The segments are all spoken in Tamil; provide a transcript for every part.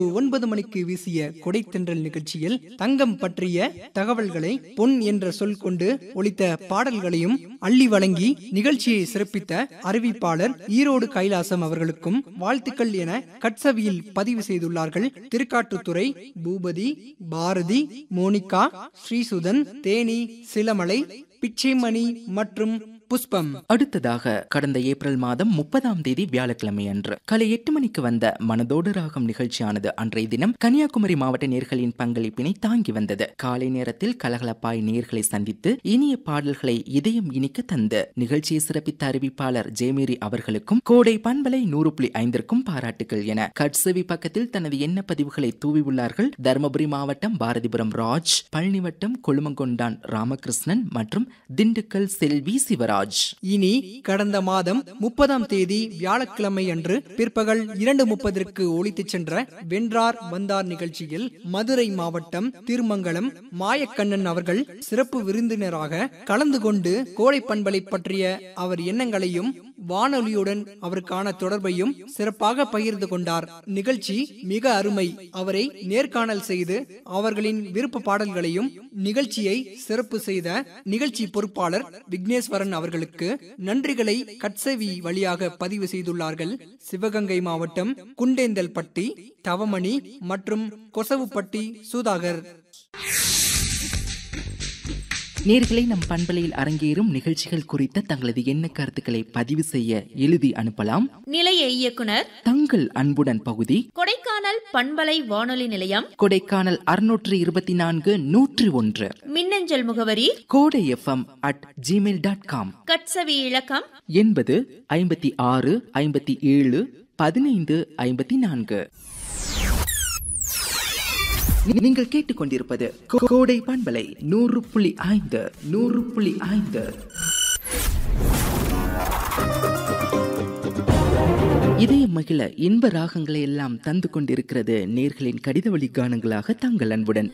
9 மணிக்கு வீசிய கொடைத்தென்றல் நிகழ்ச்சியில் தங்கம் பற்றிய தகவல்களை பொன் என்ற சொல் கொண்டு ஒலித்த பாடல்களையும் அள்ளி வழங்கி நிகழ்ச்சியை சிறப்பித்த அறிவிப்பாளர் ஈரோடு கைலாசம் அவர்களுக்கும் வாழ்த்துக்கள் என கட்சவியில் பதிவு செய்துள்ளார்கள். திருக்காட்டுத்துறை பூபதி, பாரதி, மோனிகா, ஸ்ரீசுதன், தேனி, சிலமலை, பிச்சைமணி மற்றும் புஷ்பம். அடுத்ததாக கடந்த ஏப்ரல் மாதம் 30ஆம் தேதி வியாழக்கிழமை அன்று காலை 8 மணிக்கு வந்த மனதோடு ராகம் நிகழ்ச்சியானது அன்றைய தினம் கன்னியாகுமரி மாவட்ட நேயர்களின் பங்களிப்பினை தாங்கி வந்தது. காலை நேரத்தில் கலகலப்பாய் நேயர்களை சந்தித்து இனிய பாடல்களை இதயம் இனிக்க தந்து நிகழ்ச்சியை சிறப்பித்த அறிவிப்பாளர் ஜெயமேரி அவர்களுக்கும் கோடை பண்பலை 100.5ற்கும் பாராட்டுகள் என கட்சவி பக்கத்தில் தனது எண்ண பதிவுகளை தூவியுள்ளார்கள். தருமபுரி மாவட்டம் பாரதிபுரம் ராஜ், பழனி வட்டம் கொழுமங்கொண்டான் ராமகிருஷ்ணன் மற்றும் திண்டுக்கல் செல்வி சிவராஜ். இனி கடந்த மாதம் 30ஆம் தேதி வியாழக்கிழமை அன்று பிற்பகல் 2:30 ஒலித்துச் சென்ற வென்றார் வந்தார் நிகழ்ச்சியில் மதுரை மாவட்டம் திருமங்கலம் மாயக்கண்ணன் அவர்கள் சிறப்பு விருந்தினராக கலந்து கொண்டு கோடை பண்பலை பற்றிய அவர் எண்ணங்களையும் வானொலியுடன் அவருக்கான தொடர்பையும் சிறப்பாக பகிர்ந்து கொண்டார். நிகழ்ச்சி மிக அருமை. அவரை நேர்காணல் செய்து அவர்களின் விருப்ப பாடல்களையும் நிகழ்ச்சியை சிறப்பு செய்த நிகழ்ச்சி பொறுப்பாளர் விக்னேஸ்வரன் அவர்களுக்கு நன்றிகளை கட்சவி வழியாக பதிவு செய்துள்ளார்கள். சிவகங்கை மாவட்டம் குண்டேந்தல்பட்டி தவமணி மற்றும் கொசவுப்பட்டி சுதாகர். நேர்களை நம் பண்பலையில் அரங்கேறும் நிகழ்ச்சிகள் குறித்த தங்களது எண்ண கருத்துக்களை பதிவு செய்ய எழுதி அனுப்பலாம். நிலைய இயக்குனர் தங்கள் அன்புடன் பகுதி கொடைக்கானல் பண்பலை வானொலி நிலையம், கொடைக்கானல் 624-101. மின்னஞ்சல் முகவரி kodayfm@gmail.com. கட்சவி இலக்கம் 8056571554. நீங்கள் கேட்டுக்கொண்டிருப்பது கோடை பண்பலை 100.5. இதய மகிழ இன்ப ராகங்களை எல்லாம் தந்து கொண்டிருக்கிறது நேர்களின் கடித வழி கானங்களாக தங்கள் அன்புடன்.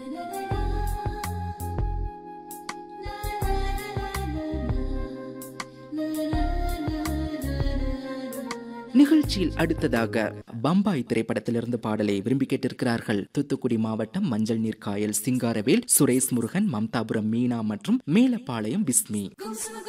நிகழ்ச்சியில் அடுத்ததாக பம்பாய் திரைப்படத்திலிருந்து பாடலை விரும்பி கேட்டிருக்கிறார்கள். தூத்துக்குடி மாவட்டம் மஞ்சள் நீர்காயல் சிங்காரவேல், சுரேஷ் முருகன், மம்தாபுரம் மீனா மற்றும் மேலப்பாளையம் பிஸ்மி.